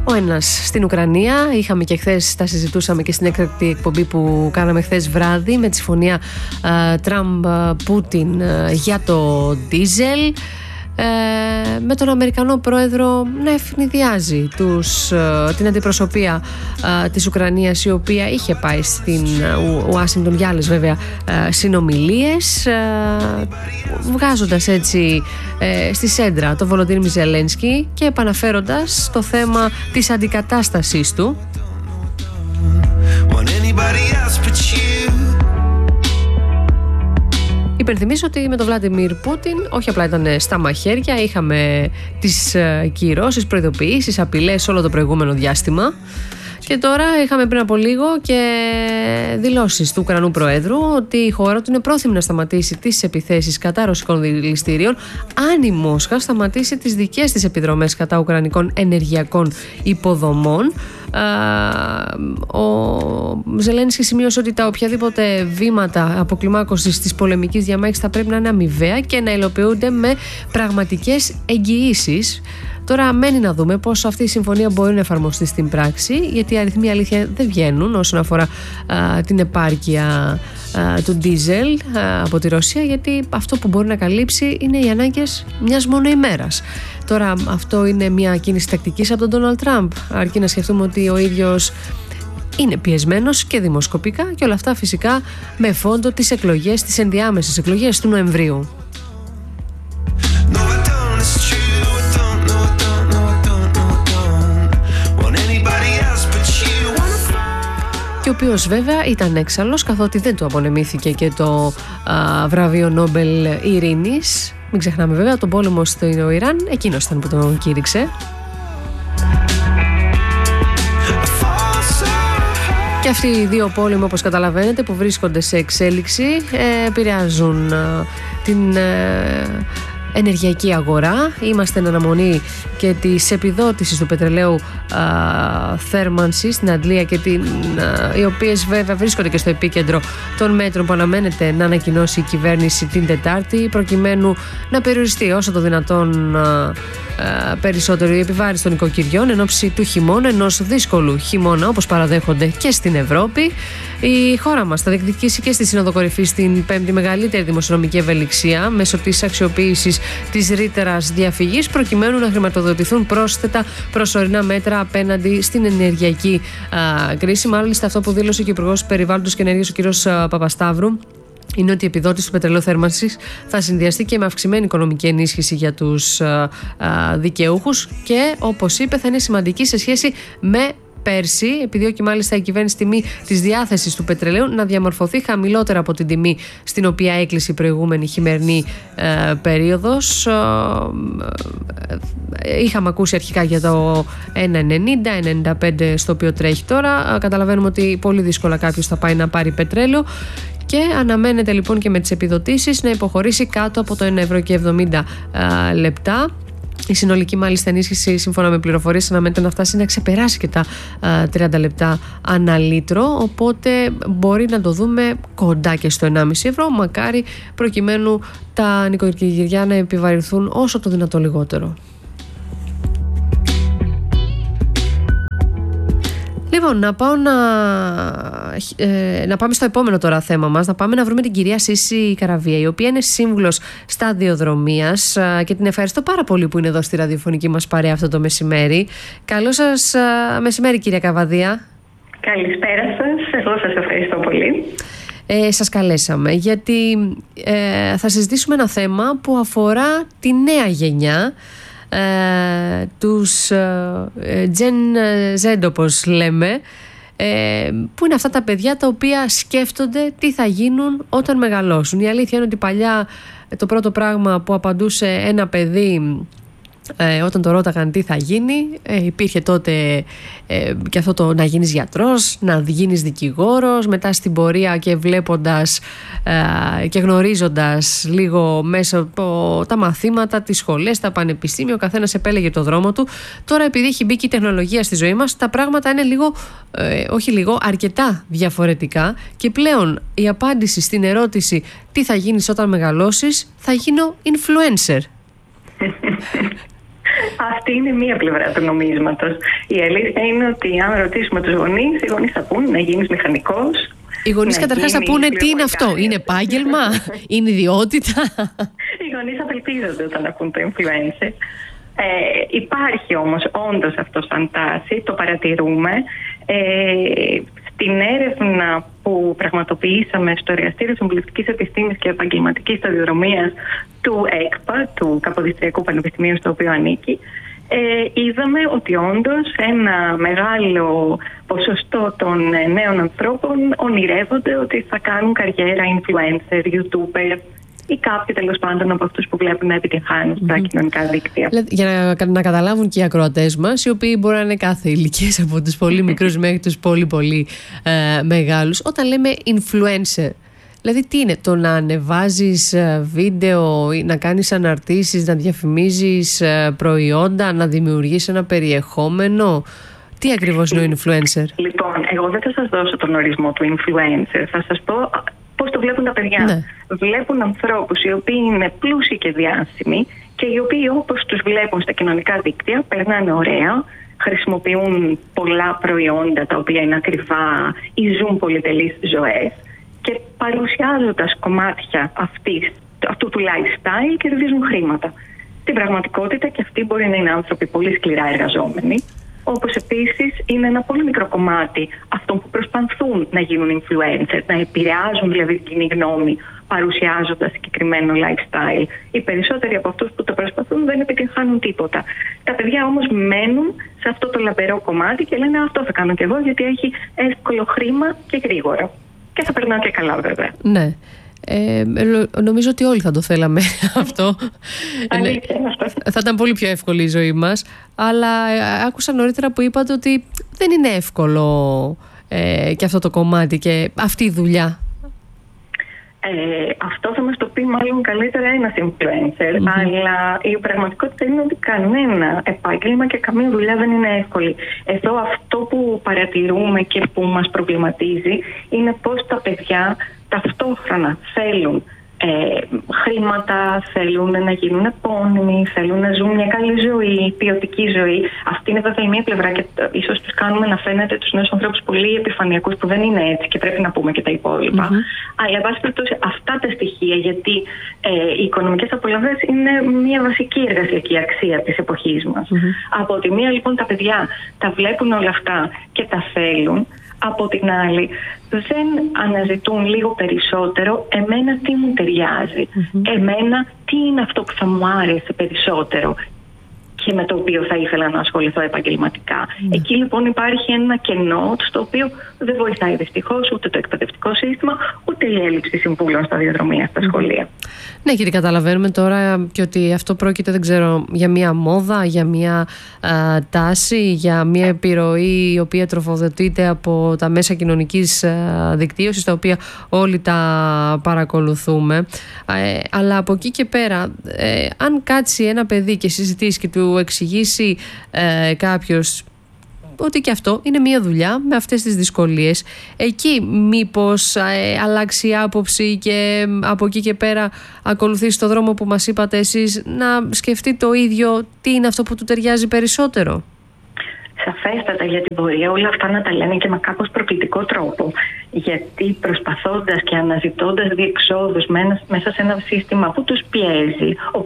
Ο ένας στην Ουκρανία. Είχαμε και χθες, τα συζητούσαμε και στην έκτακτη εκπομπή που κάναμε χθες βράδυ, με τη συμφωνία Τραμπ-Πούτιν για το ντίζελ, με τον Αμερικανό πρόεδρο να ευνηδιάζει την αντιπροσωπεία της Ουκρανίας, η οποία είχε πάει στην Ουάσιγκτον για άλλες βέβαια συνομιλίες, βγάζοντας έτσι στη σέντρα τον Βολοντίμιρ Ζελένσκι και επαναφέροντας το θέμα της αντικατάστασής του. Υπενθυμίζω ότι με τον Βλάντιμιρ Πούτιν όχι απλά ήταν στα μαχαίρια, είχαμε τις κυρώσεις, προειδοποιήσεις, απειλές όλο το προηγούμενο διάστημα. Και τώρα είχαμε πριν από λίγο και δηλώσεις του Ουκρανού Προέδρου ότι η χώρα του είναι πρόθυμη να σταματήσει τις επιθέσεις κατά ρωσικών δηληστήριων, αν η Μόσχα σταματήσει τις δικές της επιδρομές κατά ουκρανικών ενεργειακών υποδομών. Ο Ζελένσκι σημείωσε ότι τα οποιαδήποτε βήματα αποκλιμάκωσης της πολεμικής διαμάχης θα πρέπει να είναι αμοιβαία και να υλοποιούνται με πραγματικές εγγυήσεις. Τώρα μένει να δούμε πώς αυτή η συμφωνία μπορεί να εφαρμοστεί στην πράξη, γιατί οι αριθμοί αλήθεια δεν βγαίνουν όσον αφορά την επάρκεια του ντίζελ από τη Ρωσία, γιατί αυτό που μπορεί να καλύψει είναι οι ανάγκες μιας μόνο ημέρας. Τώρα αυτό είναι μια κίνηση τακτικής από τον Ντόναλντ Τραμπ, αρκεί να σκεφτούμε ότι ο ίδιος είναι πιεσμένος και δημοσκοπικά, και όλα αυτά φυσικά με φόντο τις εκλογές, τις ενδιάμεσες εκλογές του Νοεμβρίου. Και ο οποίος βέβαια ήταν έξαλλος, καθότι δεν του απονεμήθηκε και το βραβείο Νόμπελ Ειρήνης. Μην ξεχνάμε βέβαια τον πόλεμο στο Ιράν, εκείνος ήταν που τον κήρυξε. Και αυτοί οι δύο πόλεμοι, όπως καταλαβαίνετε, που βρίσκονται σε εξέλιξη, επηρεάζουν την ενεργειακή αγορά. Είμαστε εν αναμονή και της επιδότησης του πετρελαίου θέρμανσης στην Αντλία, και οι οποίες βέβαια βρίσκονται και στο επίκεντρο των μέτρων που αναμένεται να ανακοινώσει η κυβέρνηση την Τετάρτη, προκειμένου να περιοριστεί όσο το δυνατόν περισσότερο η επιβάρυνση των οικοκυριών εν ώψη του χειμώνα, ενός δύσκολου χειμώνα όπως παραδέχονται και στην Ευρώπη. Η χώρα μας θα διεκδικήσει και στη Σύνοδο Κορυφής την πέμπτη μεγαλύτερη δημοσιονομική ευελιξία μέσω της αξιοποίησης της ρήτρας διαφυγής, προκειμένου να χρηματοδοτηθούν πρόσθετα προσωρινά μέτρα απέναντι στην ενεργειακή κρίση. Μάλιστα, αυτό που δήλωσε και ο Υπουργός Περιβάλλοντος και Ενέργειας, ο κ. Παπασταύρου, είναι ότι η επιδότηση του πετρελαίου θέρμανσης θα συνδυαστεί και με αυξημένη οικονομική ενίσχυση για τους δικαιούχους και, όπως είπε, θα είναι σημαντική σε σχέση με πέρσι. Επιδιώκει μάλιστα η κυβέρνηση τιμή της διάθεσης του πετρελαίου να διαμορφωθεί χαμηλότερα από την τιμή στην οποία έκλεισε η προηγούμενη χειμερινή περίοδος. Είχαμε ακούσει αρχικά για το 1,90-1,95 στο οποίο τρέχει τώρα. Καταλαβαίνουμε ότι πολύ δύσκολα κάποιος θα πάει να πάρει πετρέλαιο. Και αναμένεται λοιπόν και με τις επιδοτήσεις να υποχωρήσει κάτω από το 1,70 €. Η συνολική μάλιστα ενίσχυση, σύμφωνα με πληροφορίες, αναμένεται να φτάσει να ξεπεράσει και τα 30 λεπτά ανά λίτρο, οπότε μπορεί να το δούμε κοντά και στο 1,5 €, μακάρι, προκειμένου τα νοικοκυριά να επιβαρυνθούν όσο το δυνατό λιγότερο. Λοιπόν, να πάμε στο επόμενο τώρα θέμα μας. Να πάμε να βρούμε την κυρία Σύση Καραβία, η οποία είναι σύμβουλος σταδιοδρομίας, και την ευχαριστώ πάρα πολύ που είναι εδώ στη ραδιοφωνική μας παρέα αυτό το μεσημέρι. Καλό σας μεσημέρι, κυρία Καβαδία. Καλησπέρα σας. Εγώ σας ευχαριστώ πολύ. Σας καλέσαμε γιατί θα συζητήσουμε ένα θέμα που αφορά τη νέα γενιά, τους Gen Z όπως λέμε, που είναι αυτά τα παιδιά τα οποία σκέφτονται τι θα γίνουν όταν μεγαλώσουν. Η αλήθεια είναι ότι παλιά το πρώτο πράγμα που απαντούσε ένα παιδί όταν το ρώταγαν τι θα γίνει, υπήρχε τότε και αυτό το να γίνεις γιατρός, να γίνεις δικηγόρος. Μετά στην πορεία και βλέποντας και γνωρίζοντας λίγο μέσα από τα μαθήματα, τις σχολές, τα πανεπιστήμια, ο καθένας επέλεγε το δρόμο του. Τώρα, επειδή έχει μπει και η τεχνολογία στη ζωή μας, τα πράγματα είναι αρκετά διαφορετικά, και πλέον η απάντηση στην ερώτηση τι θα γίνεις όταν μεγαλώσεις, θα γίνω influencer. Αυτή είναι μία πλευρά του νομίσματος. Η αλήθεια είναι ότι αν ρωτήσουμε τους γονείς, οι γονείς θα πούν να γίνεις μηχανικός. Οι γονείς καταρχάς θα πούνε τι είναι αυτό, είναι επάγγελμα, είναι ιδιότητα. Οι γονείς απελπίζονται όταν ακούν το influencer. Υπάρχει όμως όντως αυτό σαν τάση, το παρατηρούμε. Στην έρευνα που πραγματοποιήσαμε στο Εργαστήριο Συμβουλευτικής Επιστήμης και Επαγγελματικής Σταδιοδρομίας του ΕΚΠΑ, του Καποδιστριακού Πανεπιστημίου στο οποίο ανήκει, είδαμε ότι όντως ένα μεγάλο ποσοστό των νέων ανθρώπων ονειρεύονται ότι θα κάνουν καριέρα influencer, youtuber ή κάποιοι τέλος πάντων από αυτούς που βλέπουν να επιτυγχάνουν στα κοινωνικά δίκτυα. Για να καταλάβουν και οι ακροατές μας, οι οποίοι μπορεί να είναι κάθε ηλικίες, από τους πολύ μικρούς μέχρι τους πολύ πολύ μεγάλους, όταν λέμε influencer, δηλαδή τι είναι, το να ανεβάζεις βίντεο, να κάνεις αναρτήσεις, να διαφημίζεις προϊόντα, να δημιουργείς ένα περιεχόμενο? Τι ακριβώς είναι ο influencer? Λοιπόν, εγώ δεν θα σας δώσω τον ορισμό του influencer, θα σας πω πώς το βλέπουν τα παιδιά. Ναι. Βλέπουν ανθρώπους οι οποίοι είναι πλούσιοι και διάσημοι και οι οποίοι όπως τους βλέπουν στα κοινωνικά δίκτυα περνάνε ωραία, χρησιμοποιούν πολλά προϊόντα τα οποία είναι ακριβά ή ζουν πολυτελείς ζωές και παρουσιάζοντας κομμάτια αυτού του lifestyle κερδίζουν χρήματα. Στην πραγματικότητα και αυτοί μπορεί να είναι άνθρωποι πολύ σκληρά εργαζόμενοι, όπως επίσης είναι ένα πολύ μικρό κομμάτι αυτών που προσπαθούν να γίνουν influencer, να επηρεάζουν δηλαδή την κοινή γνώμη παρουσιάζοντας συγκεκριμένο lifestyle. Οι περισσότεροι από αυτούς που το προσπαθούν δεν επιτυγχάνουν τίποτα. Τα παιδιά όμως μένουν σε αυτό το λαμπερό κομμάτι και λένε αυτό θα κάνω κι εγώ γιατί έχει εύκολο χρήμα και γρήγορα. Και θα περνάω και καλά βέβαια. Ναι. Νομίζω ότι όλοι θα το θέλαμε αυτό. Θα ήταν πολύ πιο εύκολη η ζωή μας. Αλλά άκουσα νωρίτερα που είπατε ότι δεν είναι εύκολο και αυτό το κομμάτι και αυτή η δουλειά. Αυτό θα μας το πει μάλλον καλύτερα ένας influencer, αλλά η πραγματικότητα είναι ότι κανένα επάγγελμα και καμία δουλειά δεν είναι εύκολη. Εδώ αυτό που παρατηρούμε και που μας προβληματίζει είναι πώς τα παιδιά ταυτόχρονα θέλουν χρήματα, θέλουν να γίνουν επώνυμοι, θέλουν να ζουν μια καλή ζωή, ποιοτική ζωή. Αυτή είναι βέβαια η μία πλευρά και ίσως τους κάνουμε να φαίνεται τους νέους ανθρώπους πολύ επιφανειακούς που δεν είναι έτσι και πρέπει να πούμε και τα υπόλοιπα. Αλλά εν πάση περιπτώσει αυτά τα στοιχεία, γιατί οι οικονομικές απολαβές είναι μια βασική εργασιακή αξία της εποχής μας. Από τη μία λοιπόν τα παιδιά τα βλέπουν όλα αυτά και τα θέλουν. Από την άλλη, δεν αναζητούν λίγο περισσότερο εμένα τι μου ταιριάζει, εμένα τι είναι αυτό που θα μου άρεσε περισσότερο και με το οποίο θα ήθελα να ασχοληθώ επαγγελματικά. Εκεί λοιπόν υπάρχει ένα κενό στο οποίο δεν βοηθάει δυστυχώς ούτε το εκπαιδευτικό σύστημα ούτε η έλλειψη συμβούλων σταδιοδρομία στα σχολεία. Ναι, γιατί καταλαβαίνουμε τώρα και ότι αυτό πρόκειται, δεν ξέρω, για μια μόδα, για μια τάση, για μια επιρροή η οποία τροφοδοτείται από τα μέσα κοινωνικής δικτύωσης, τα οποία όλοι τα παρακολουθούμε. Αλλά από εκεί και πέρα, αν κάτσει ένα παιδί και συζητήσει και του εξηγήσει κάποιος ότι και αυτό είναι μια δουλειά με αυτές τις δυσκολίες, εκεί μήπως αλλάξει η άποψη και από εκεί και πέρα ακολουθήσει το δρόμο που μας είπατε εσείς, να σκεφτεί το ίδιο τι είναι αυτό που του ταιριάζει περισσότερο? Σαφέστατα, γιατί μπορεί όλα αυτά να τα λένε και με κάπως προκλητικό τρόπο. Γιατί προσπαθώντας και αναζητώντας διεξόδους μέσα σε ένα σύστημα που τους πιέζει,